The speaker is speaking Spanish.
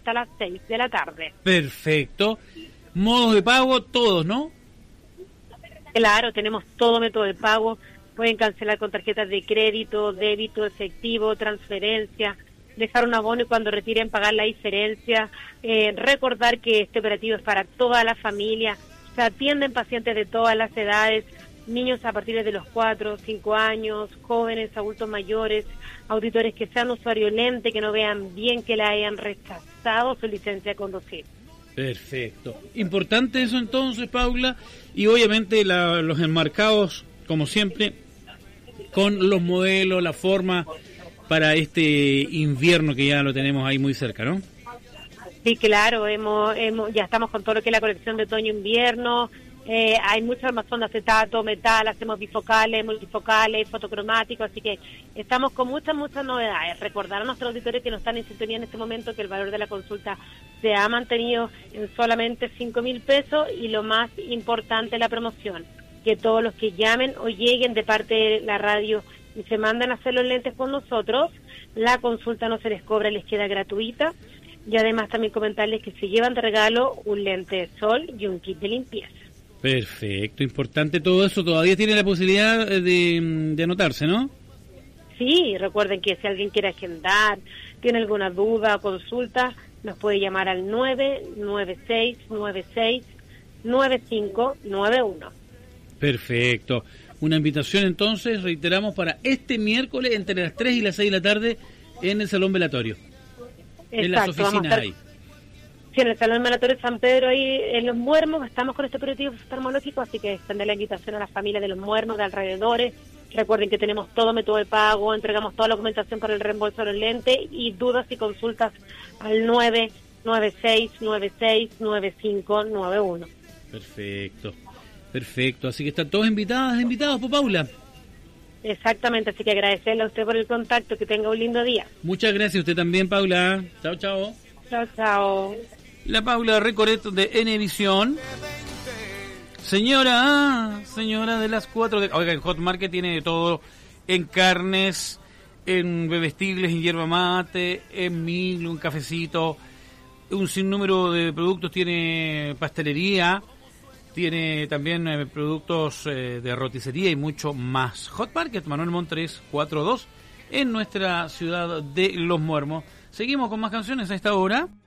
hasta las 6 de la tarde. Perfecto. Modos de pago, todos, ¿no? Claro, tenemos todo método de pago. Pueden cancelar con tarjetas de crédito, débito, efectivo, transferencia, dejar un abono y cuando retiren pagar la diferencia. Recordar que este operativo es para toda la familia. Se atienden pacientes de todas las edades, niños a partir de los 4, 5 años, jóvenes, adultos mayores, auditores que sean usuarios lente, que no vean bien, que le hayan rechazado su licencia de conducir. Perfecto. Importante eso entonces, Paula, y obviamente los enmarcados, como siempre, con los modelos, la forma para este invierno que ya lo tenemos ahí muy cerca, ¿no? Sí, claro, ya estamos con todo lo que es la colección de otoño-invierno. Hay mucho armazón de acetato, metal, hacemos bifocales, multifocales, fotocromáticos, así que estamos con muchas novedades. Recordar a nuestros auditores que no están en sintonía en este momento que el valor de la consulta se ha mantenido en solamente 5.000 pesos y lo más importante, la promoción, que todos los que llamen o lleguen de parte de la radio y se mandan a hacer los lentes con nosotros, la consulta no se les cobra, les queda gratuita. Y además también comentarles que se llevan de regalo un lente de sol y un kit de limpieza. Perfecto, importante todo eso. Todavía tiene la posibilidad de anotarse, ¿no? Sí, recuerden que si alguien quiere agendar, tiene alguna duda o consulta, nos puede llamar al 996-96-9591. Perfecto. Una invitación entonces, reiteramos, para este miércoles entre las 3 y las 6 de la tarde en el Salón Velatorio. Exacto, en las oficinas ahí. Sí, en el Salón Velatorio San Pedro, ahí en Los Muermos, estamos con este operativo oftalmológico, así que extender la invitación a las familias de Los Muermos, de alrededores. Recuerden que tenemos todo método de pago, entregamos toda la documentación para el reembolso de los lentes y dudas y consultas al 996-96-9591. Perfecto, perfecto. Así que están todos invitados por Paula. Exactamente, así que agradecerle a usted por el contacto, que tenga un lindo día. Muchas gracias, usted también, Paula. Chao, chao. Chao, chao. La Paula Recoreto de Enevisión. Señora de las 4 de... Oiga, en Hot Market tiene de todo, en carnes, en bebestibles, en yerba mate, en mil, un cafecito, un sinnúmero de productos, tiene pastelería, tiene también productos de roticería y mucho más. Hot Market, Manuel Montt 342, en nuestra ciudad de Los Muermos. Seguimos con más canciones a esta hora.